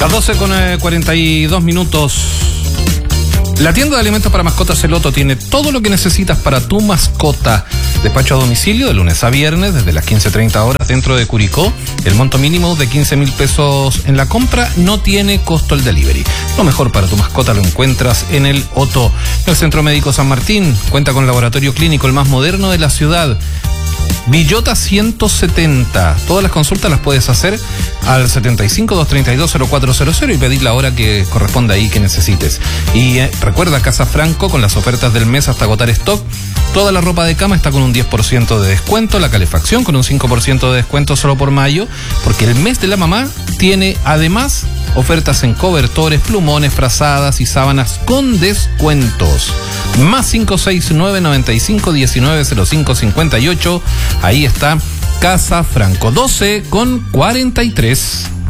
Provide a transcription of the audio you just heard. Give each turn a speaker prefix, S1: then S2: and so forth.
S1: Las 12:42. La tienda de alimentos para mascotas El Otto tiene todo lo que necesitas para tu mascota. Despacho a domicilio de lunes a viernes desde las 15:30 horas dentro de Curicó. El monto mínimo de 15.000 pesos en la compra, no tiene costo el delivery. Lo mejor para tu mascota lo encuentras en El Otto. El Centro Médico San Martín cuenta con laboratorio clínico el más moderno de la ciudad. Villota 170. Todas las consultas las puedes hacer al 75-232-0400 y pedir la hora que corresponda ahí que necesites. Y recuerda, Casa Franco con las ofertas del mes hasta agotar stock. Toda la ropa de cama está con un 10% de descuento, la calefacción con un 5% de descuento solo por mayo, porque el mes de la mamá tiene además ofertas en cobertores, plumones, frazadas y sábanas con descuentos. Más 569-95-1905-58. Ahí está Casa Franco. 12:43.